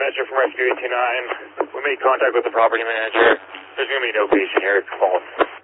Messer from Rescue 829. We made contact with the property manager. There's going to be no patient here. It's false.